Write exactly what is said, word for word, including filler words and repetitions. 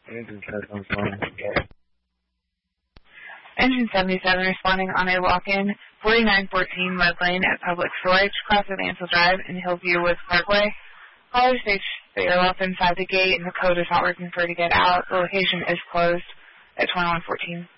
Engine seventy-seven. Engine seventy-seven responding on a walk-in, forty-nine fourteen Mud Lane at Public Storage, cross of Ansel Drive in Hillview Woods Parkway. Caller states they are left inside the gate and the code is not working for her to get out. The location is closed at twenty-one fourteen.